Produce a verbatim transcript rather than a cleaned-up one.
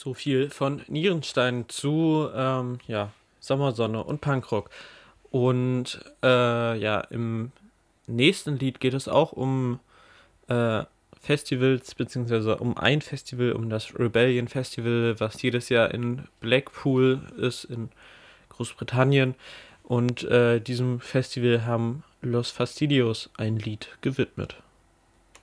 So viel von Nierenstein zu ähm, ja, Sommersonne und Punkrock. Und äh, ja, im nächsten Lied geht es auch um äh, Festivals, beziehungsweise um ein Festival, um das Rebellion Festival, was jedes Jahr in Blackpool ist, in Großbritannien. Und äh, diesem Festival haben Los Fastidios ein Lied gewidmet.